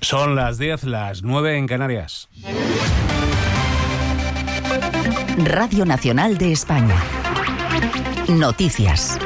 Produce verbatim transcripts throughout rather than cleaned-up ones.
Son las diez, las nueve en Canarias. Radio Nacional de España. Noticias.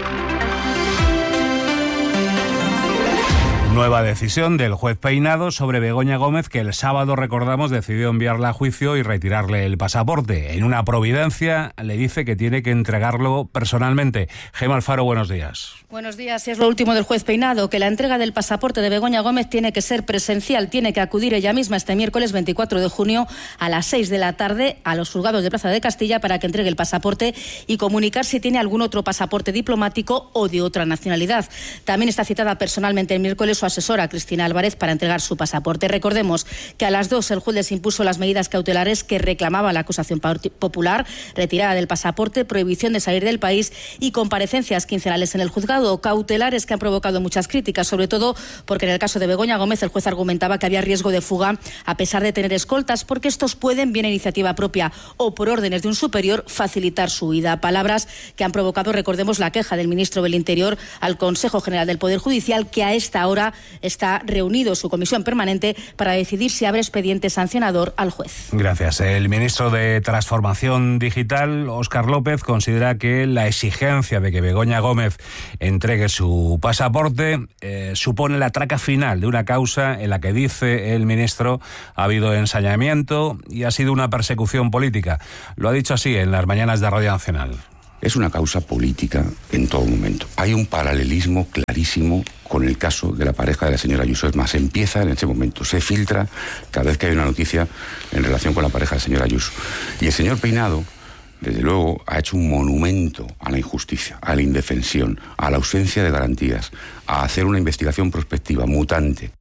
Nueva decisión del juez Peinado sobre Begoña Gómez, que el sábado, recordamos, decidió enviarla a juicio y retirarle el pasaporte. En una providencia le dice que tiene que entregarlo personalmente. Gema Alfaro, buenos días. Buenos días. Es lo último del juez Peinado, que la entrega del pasaporte de Begoña Gómez tiene que ser presencial. Tiene que acudir ella misma este miércoles veinticuatro de junio a las seis de la tarde a los juzgados de Plaza de Castilla para que entregue el pasaporte y comunicar si tiene algún otro pasaporte diplomático o de otra nacionalidad. También está citada personalmente el miércoles su asesora, Cristina Álvarez, para entregar su pasaporte. Recordemos que a las dos el juez les impuso las medidas cautelares que reclamaba la acusación popular: retirada del pasaporte, prohibición de salir del país y comparecencias quincenales en el juzgado. Cautelares que han provocado muchas críticas, sobre todo porque en el caso de Begoña Gómez el juez argumentaba que había riesgo de fuga a pesar de tener escoltas, porque estos pueden, bien a iniciativa propia o por órdenes de un superior, facilitar su huida. Palabras que han provocado, recordemos, la queja del ministro del Interior al Consejo General del Poder Judicial, que a esta hora está reunido su comisión permanente para decidir si abre expediente sancionador al juez. Gracias. El ministro de Transformación Digital, Óscar López, considera que la exigencia de que Begoña Gómez entregue su pasaporte eh, supone la traca final de una causa en la que, dice el ministro, ha habido ensañamiento y ha sido una persecución política. Lo ha dicho así en las mañanas de Radio Nacional. Es una causa política en todo momento. Hay un paralelismo clarísimo con el caso de la pareja de la señora Ayuso. Es más, empieza en ese momento, se filtra cada vez que hay una noticia en relación con la pareja de la señora Ayuso. Y el señor Peinado, desde luego, ha hecho un monumento a la injusticia, a la indefensión, a la ausencia de garantías, a hacer una investigación prospectiva, mutante.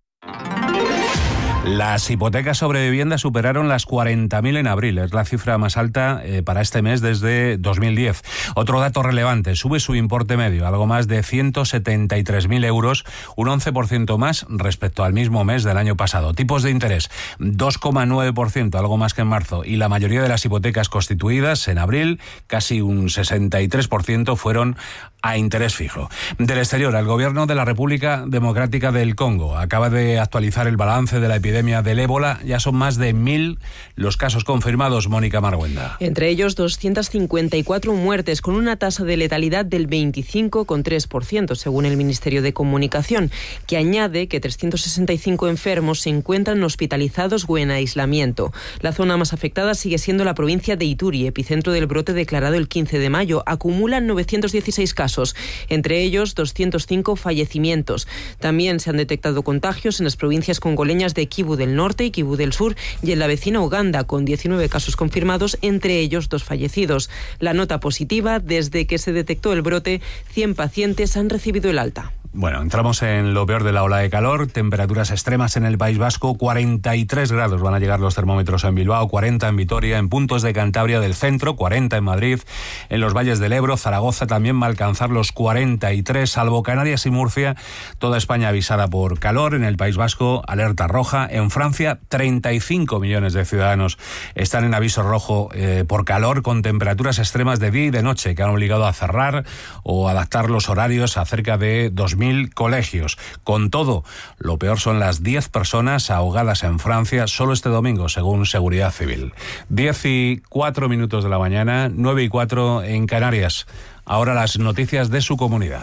Las hipotecas sobre vivienda superaron las cuarenta mil en abril. Es la cifra más alta eh, para este mes desde dos mil diez. Otro dato relevante: sube su importe medio, algo más de ciento setenta y tres mil euros, un once por ciento más respecto al mismo mes del año pasado. Tipos de interés, dos coma nueve por ciento, algo más que en marzo. Y la mayoría de las hipotecas constituidas en abril, casi un sesenta y tres por ciento, fueron a interés fijo. Del exterior, el gobierno de la República Democrática del Congo acaba de actualizar el balance de la epidemia del ébola. Ya son más de mil los casos confirmados. Mónica Marguenda. Entre ellos doscientas cincuenta y cuatro muertes, con una tasa de letalidad del veinticinco coma tres por ciento, según el Ministerio de Comunicación, que añade que trescientos sesenta y cinco enfermos se encuentran hospitalizados o en aislamiento. La zona más afectada sigue siendo la provincia de Ituri, epicentro del brote declarado el quince de mayo. Acumulan novecientos dieciséis casos. Entre ellos doscientos cinco fallecimientos. También se han detectado contagios en las provincias congoleñas de Kivu del Norte y Kivu del Sur y en la vecina Uganda, con diecinueve casos confirmados, entre ellos dos fallecidos. La nota positiva: desde que se detectó el brote, cien pacientes han recibido el alta. Bueno, entramos en lo peor de la ola de calor. Temperaturas extremas en el País Vasco. cuarenta y tres grados van a llegar los termómetros en Bilbao, cuarenta en Vitoria, en puntos de Cantabria del centro, cuarenta en Madrid, en los valles del Ebro. Zaragoza también va a alcanzar los cuarenta y tres, salvo Canarias y Murcia. Toda España avisada por calor. En el País Vasco, alerta roja. En Francia, treinta y cinco millones de ciudadanos están en aviso rojo eh, por calor, con temperaturas extremas de día y de noche que han obligado a cerrar o adaptar los horarios a cerca de dos mil colegios. Con todo, lo peor son las diez personas ahogadas en Francia solo este domingo, según Seguridad Civil. diez y cuatro minutos de la mañana, nueve y cuatro en Canarias. Ahora las noticias de su comunidad.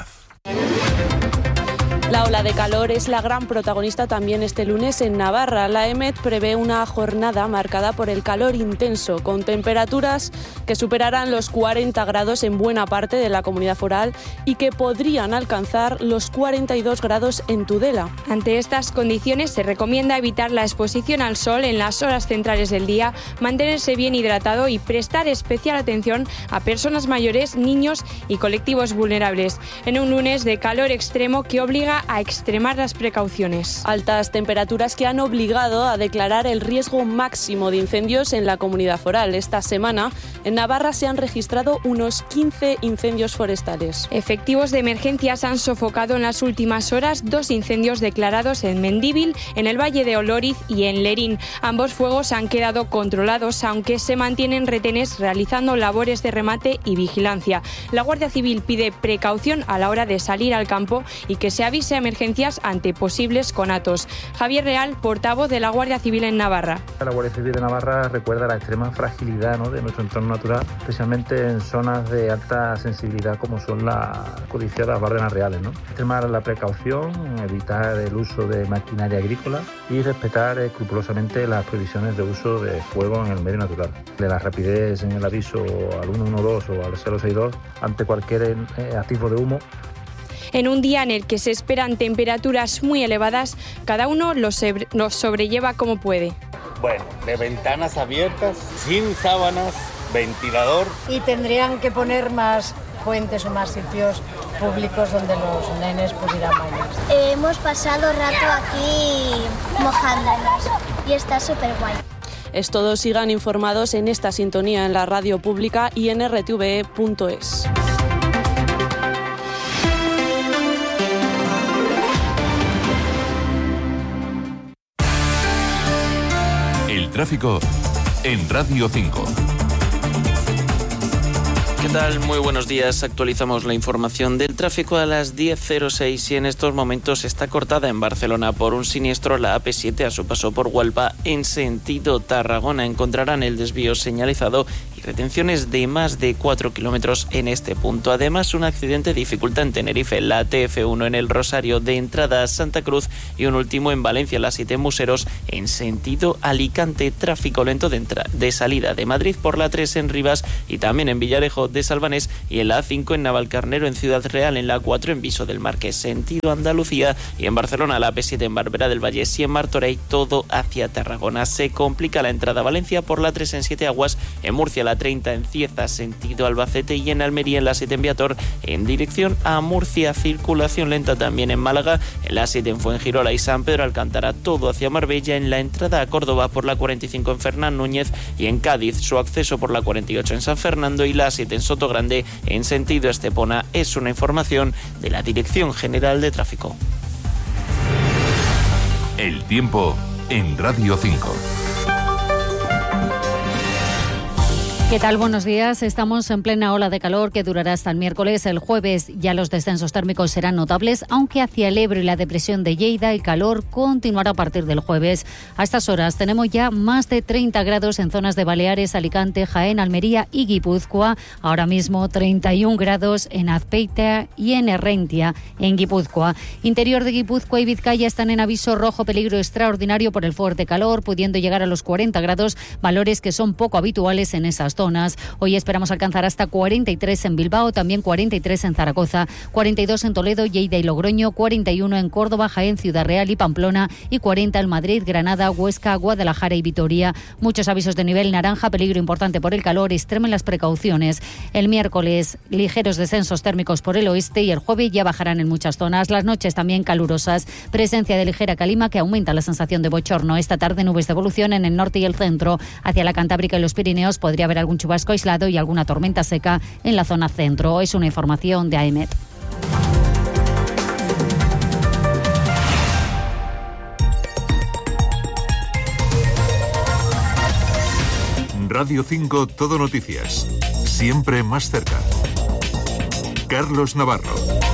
La ola de calor es la gran protagonista también este lunes en Navarra. La EMET prevé una jornada marcada por el calor intenso, con temperaturas que superarán los cuarenta grados en buena parte de la comunidad foral y que podrían alcanzar los cuarenta y dos grados en Tudela. Ante estas condiciones se recomienda evitar la exposición al sol en las horas centrales del día, mantenerse bien hidratado y prestar especial atención a personas mayores, niños y colectivos vulnerables. En un lunes de calor extremo que obliga a extremar las precauciones. Altas temperaturas que han obligado a declarar el riesgo máximo de incendios en la comunidad foral. Esta semana en Navarra se han registrado unos quince incendios forestales. Efectivos de emergencias han sofocado en las últimas horas dos incendios declarados en Mendíbil, en el Valle de Olóriz y en Lerín. Ambos fuegos han quedado controlados, aunque se mantienen retenes realizando labores de remate y vigilancia. La Guardia Civil pide precaución a la hora de salir al campo y que se avise dirigirse a emergencias ante posibles conatos. Javier Real, portavoz de la Guardia Civil en Navarra. La Guardia Civil de Navarra recuerda la extrema fragilidad, ¿no?, de nuestro entorno natural, especialmente en zonas de alta sensibilidad como son las codiciadas Bardenas Reales, ¿no? Extremar la precaución, evitar el uso de maquinaria agrícola y respetar escrupulosamente las prohibiciones de uso de fuego en el medio natural. De la rapidez en el aviso al uno uno dos o al cero seis dos ante cualquier eh, atisbo de humo. En un día en el que se esperan temperaturas muy elevadas, cada uno los lo sobrelleva como puede. Bueno, de ventanas abiertas, sin sábanas, ventilador. Y tendrían que poner más fuentes o más sitios públicos donde los nenes pudieran bañarse. Eh, hemos pasado rato aquí mojándonos y está súper guay. Es todo, sigan informados en esta sintonía en la radio pública y en r t v e punto es. El tráfico en Radio cinco. ¿Qué tal? Muy buenos días. Actualizamos la información del tráfico a las diez cero seis y en estos momentos está cortada en Barcelona por un siniestro la A P siete a su paso por Hualpa en sentido Tarragona. Encontrarán el desvío señalizado y retenciones de más de cuatro kilómetros en este punto. Además, un accidente dificulta en Tenerife la T F uno en el Rosario de entrada a Santa Cruz y un último en Valencia, la siete en Museros en sentido Alicante. Tráfico lento de, entra- de salida de Madrid por la tres en Rivas y también en Villarejo de Salvanés y en la A cinco en Navalcarnero en Ciudad Real, en la A cuatro en Viso del Marqués sentido Andalucía y en Barcelona la A P siete en Barberá del Vallés y en Martorell todo hacia Tarragona. Se complica la entrada a Valencia por la tres en Siete Aguas, en Murcia la treinta en Cieza sentido Albacete y en Almería en la siete en Viator en dirección a Murcia. Circulación lenta también en Málaga, en la siete en Fuengirola y San Pedro Alcántara todo hacia Marbella, en la entrada a Córdoba por la cuarenta y cinco en Fernán Núñez y en Cádiz su acceso por la cuarenta y ocho en San Fernando y la siete en Sotogrande en sentido Estepona. Es una información de la Dirección General de Tráfico. El tiempo en Radio cinco. ¿Qué tal? Buenos días. Estamos en plena ola de calor que durará hasta el miércoles. El jueves ya los descensos térmicos serán notables, aunque hacia el Ebro y la depresión de Lleida el calor continuará a partir del jueves. A estas horas tenemos ya más de treinta grados en zonas de Baleares, Alicante, Jaén, Almería y Guipúzcoa. Ahora mismo treinta y un grados en Azpeitia y en Herrentia, en Guipúzcoa. Interior de Guipúzcoa y Vizcaya están en aviso rojo peligro extraordinario por el fuerte calor, pudiendo llegar a los cuarenta grados, valores que son poco habituales en esas zonas. Hoy esperamos alcanzar hasta cuarenta y tres en Bilbao, también cuarenta y tres en Zaragoza, cuarenta y dos en Toledo, Lleida y Logroño, cuarenta y uno en Córdoba, Jaén, Ciudad Real y Pamplona y cuarenta en Madrid, Granada, Huesca, Guadalajara y Vitoria. Muchos avisos de nivel naranja, peligro importante por el calor, extremen las precauciones. El miércoles ligeros descensos térmicos por el oeste y el jueves ya bajarán en muchas zonas. Las noches también calurosas, presencia de ligera calima que aumenta la sensación de bochorno. Esta tarde nubes de evolución en el norte y el centro. Hacia la Cantábrica y los Pirineos podría haber algún chubasco aislado y alguna tormenta seca en la zona centro. Es una información de A E M E T. Radio cinco Todo Noticias. Siempre más cerca. Carlos Navarro.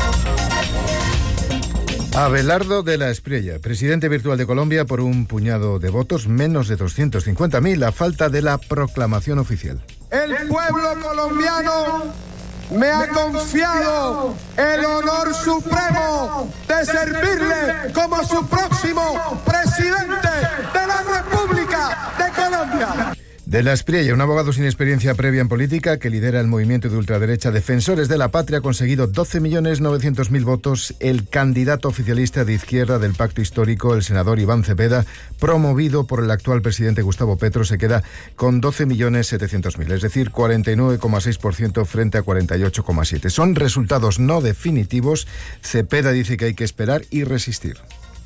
Abelardo de la Espriella, presidente virtual de Colombia por un puñado de votos, menos de doscientos cincuenta mil, a falta de la proclamación oficial. El pueblo colombiano me ha confiado el honor supremo de servirle como su próximo presidente de la República de Colombia. De la Espriella, un abogado sin experiencia previa en política que lidera el movimiento de ultraderecha Defensores de la Patria, ha conseguido doce millones novecientos mil votos. El candidato oficialista de izquierda del Pacto Histórico, el senador Iván Cepeda, promovido por el actual presidente Gustavo Petro, se queda con doce millones setecientos mil, es decir, cuarenta y nueve coma seis por ciento frente a cuarenta y ocho coma siete por ciento. Son resultados no definitivos. Cepeda dice que hay que esperar y resistir.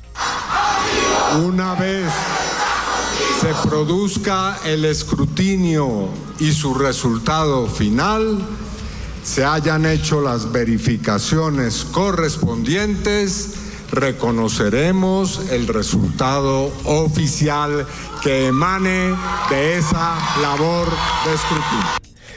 Una vez se produzca el escrutinio y su resultado final, se hayan hecho las verificaciones correspondientes, reconoceremos el resultado oficial que emane de esa labor de escrutinio.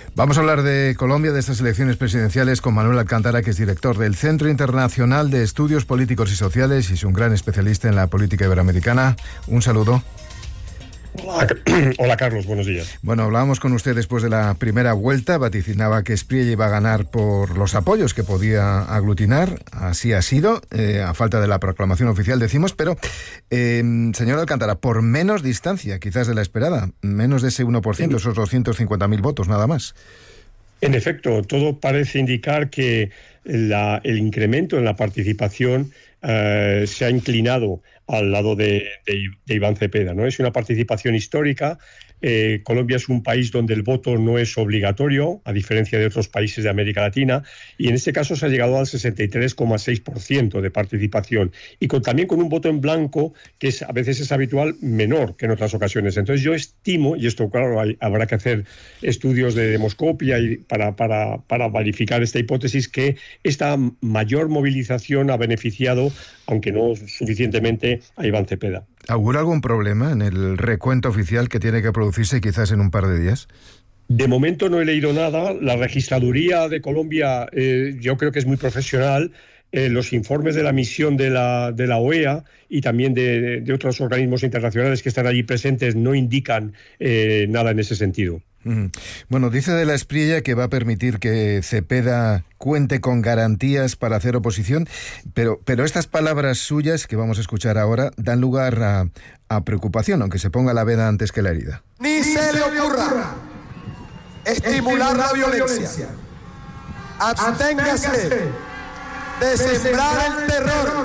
Vamos a hablar de Colombia, de estas elecciones presidenciales, con Manuel Alcántara, que es director del Centro Internacional de Estudios Políticos y Sociales y es un gran especialista en la política iberoamericana. Un saludo. Hola, hola Carlos, buenos días. Bueno, hablábamos con usted después de la primera vuelta, vaticinaba que Espriella iba a ganar por los apoyos que podía aglutinar, así ha sido, eh, a falta de la proclamación oficial decimos, pero eh, señor Alcántara, por menos distancia quizás de la esperada, menos de ese uno por ciento, esos doscientos cincuenta mil votos, nada más. En efecto, todo parece indicar que la, el incremento en la participación eh, se ha inclinado al lado de, de, de Iván Cepeda, ¿no? Es una participación histórica. Eh, Colombia es un país donde el voto no es obligatorio, a diferencia de otros países de América Latina, y en este caso se ha llegado al sesenta y tres coma seis por ciento de participación, y con, también con un voto en blanco que es, a veces es habitual, menor que en otras ocasiones. Entonces yo estimo, y esto claro, hay, habrá que hacer estudios de demoscopia y para, para, para verificar esta hipótesis, que esta mayor movilización ha beneficiado, aunque no suficientemente, a Iván Cepeda. ¿Augura algún problema en el recuento oficial que tiene que producirse quizás en un par de días? De momento no he leído nada. La registraduría de Colombia eh, yo creo que es muy profesional. Eh, los informes de la misión de la, de la O E A y también de, de otros organismos internacionales que están allí presentes no indican eh, nada en ese sentido. Bueno, dice de la Espriella que va a permitir que Cepeda cuente con garantías para hacer oposición, pero, pero estas palabras suyas que vamos a escuchar ahora dan lugar a, a preocupación, aunque se ponga la veda antes que la herida. Ni se le ocurra estimular la violencia. Absténgase de sembrar el terror.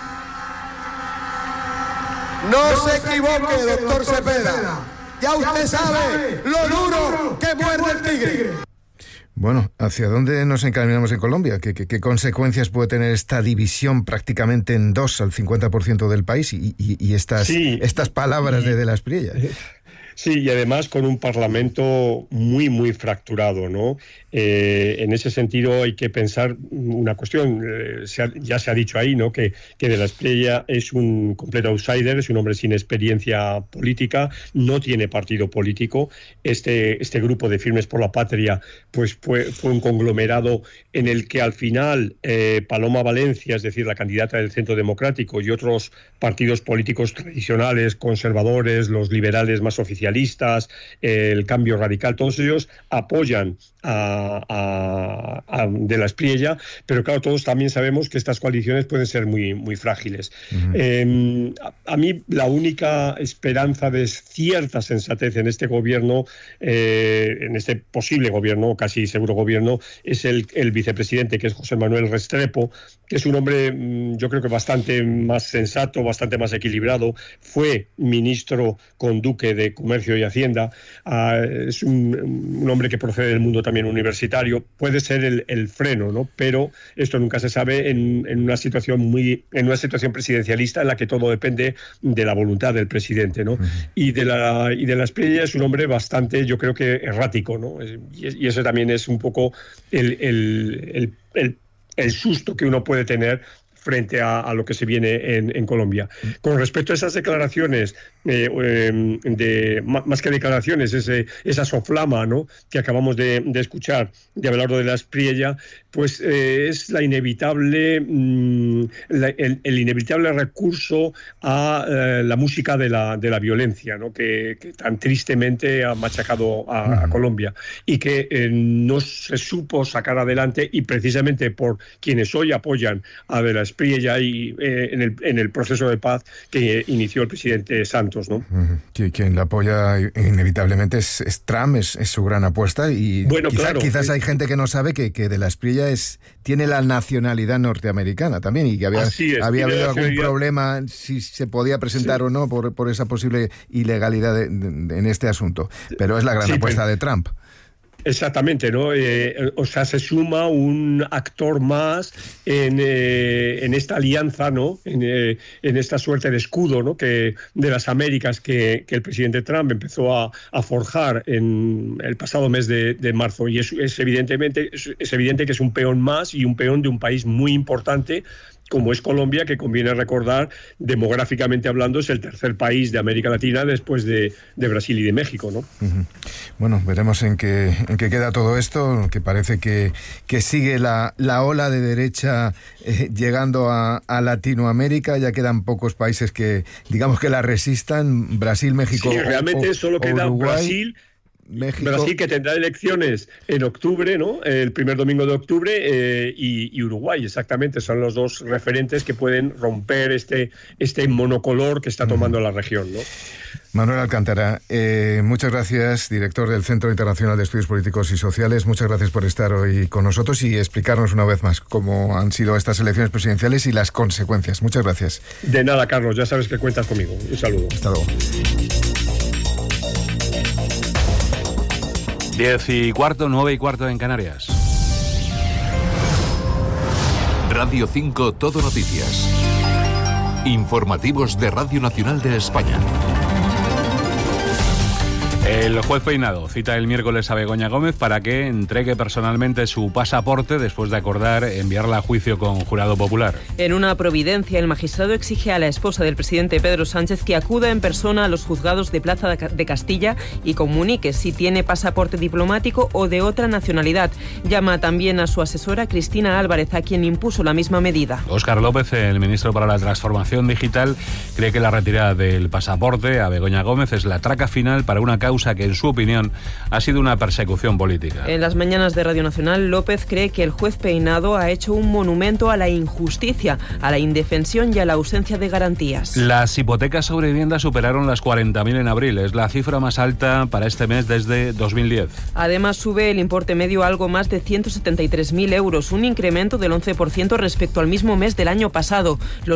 No se equivoque, doctor Cepeda. Ya usted sabe lo duro que muerde el tigre. Bueno, ¿hacia dónde nos encaminamos en Colombia? ¿Qué, qué, qué consecuencias puede tener esta división prácticamente en dos al cincuenta por ciento del país y, y, y estas, sí. estas palabras de, de la Espriella? Sí, y además con un Parlamento muy, muy fracturado, ¿no? Eh, en ese sentido hay que pensar una cuestión, eh, se ha, ya se ha dicho ahí, ¿no? Que, que de la Espriella es un completo outsider, es un hombre sin experiencia política, no tiene partido político. Este, este grupo de Firmes por la Patria pues fue, fue un conglomerado en el que al final eh, Paloma Valencia, es decir, la candidata del Centro Democrático, y otros partidos políticos tradicionales, conservadores, los liberales más oficialistas, eh, el Cambio Radical, todos ellos apoyan a, a, a de la Espriella, pero claro, todos también sabemos que estas coaliciones pueden ser muy, muy frágiles. Uh-huh. Eh, a, a mí la única esperanza de cierta sensatez en este gobierno, eh, en este posible gobierno, casi seguro gobierno, es el, el vicepresidente, que es José Manuel Restrepo, que es un hombre, yo creo que bastante más sensato, bastante más equilibrado. Fue ministro con Duque de Comercio y Hacienda, uh, es un, un hombre que procede del mundo también universitario, puede ser el, el freno, ¿no? Pero esto nunca se sabe en, en una situación muy, en una situación presidencialista en la que todo depende de la voluntad del presidente, ¿no? Uh-huh. Y de la y de la Espriella es un hombre bastante, yo creo que errático, ¿no? Y, y eso también es un poco el, el, el, el, el susto que uno puede tener frente a, a lo que se viene en, en Colombia. Con respecto a esas declaraciones, eh, eh, de, más que declaraciones, ese, esa soflama, ¿no?, que acabamos de, de escuchar de Abelardo de la Espriella, pues eh, es la inevitable, mmm, la, el, el inevitable recurso a eh, la música de la, de la violencia, ¿no?, que, que tan tristemente ha machacado a, a Colombia y que eh, no se supo sacar adelante, y precisamente por quienes hoy apoyan a de la Espriella y eh, en, el, en el proceso de paz que inició el presidente Santos, ¿no? Uh-huh. Quien la apoya inevitablemente es, es Trump, es, es su gran apuesta, y bueno, quizá, claro, quizás eh, hay gente que no sabe que, que de la Espriella es, tiene la nacionalidad norteamericana también, y que había, es, había habido algún problema si se podía presentar sí. o no por, por esa posible ilegalidad de, de, de, en este asunto, pero es la gran sí, apuesta pero... de Trump. Exactamente, ¿no? Eh, o sea, se suma un actor más en, eh, en esta alianza, ¿no? En, eh, en esta suerte de escudo, ¿no?, que de las Américas que, que el presidente Trump empezó a, a forjar en el pasado mes de, de marzo. Y es, es evidentemente es, es evidente que es un peón más, y un peón de un país muy importante, como es Colombia, que conviene recordar, demográficamente hablando, es el tercer país de América Latina después de, de Brasil y de México, ¿no? Uh-huh. Bueno, veremos en qué, en qué queda todo esto, que parece que, que sigue la, la ola de derecha eh, llegando a, a Latinoamérica. Ya quedan pocos países que, digamos, que la resistan. Brasil, México, sí, realmente o, solo o queda Uruguay. Brasil. México. Brasil, que tendrá elecciones en octubre, ¿no? El primer domingo de octubre, eh, y, y Uruguay, exactamente, son los dos referentes que pueden romper este, este monocolor que está tomando la región, ¿no? Manuel Alcántara, eh, muchas gracias, director del Centro Internacional de Estudios Políticos y Sociales. Muchas gracias por estar hoy con nosotros y explicarnos una vez más cómo han sido estas elecciones presidenciales y las consecuencias. Muchas gracias. De nada, Carlos, ya sabes que cuentas conmigo. Un saludo. Hasta luego. Diez y cuarto, nueve y cuarto en Canarias. Radio cinco Todo Noticias. Informativos de Radio Nacional de España. El juez Peinado cita el miércoles a Begoña Gómez para que entregue personalmente su pasaporte después de acordar enviarla a juicio con jurado popular. En una providencia, el magistrado exige a la esposa del presidente Pedro Sánchez que acuda en persona a los juzgados de Plaza de Castilla y comunique si tiene pasaporte diplomático o de otra nacionalidad. Llama también a su asesora Cristina Álvarez, a quien impuso la misma medida. Óscar López, el ministro para la Transformación Digital, cree que la retirada del pasaporte a Begoña Gómez es la traca final para una causa que, en su opinión, ha sido una persecución política. En las mañanas de Radio Nacional, López cree que el juez Peinado ha hecho un monumento a la injusticia, a la indefensión y a la ausencia de garantías. Las hipotecas sobre vivienda superaron las cuarenta mil en abril. Es la cifra más alta para este mes desde dos mil diez. Además, sube el importe medio a algo más de ciento setenta y tres mil euros, un incremento del once por ciento respecto al mismo mes del año pasado. Los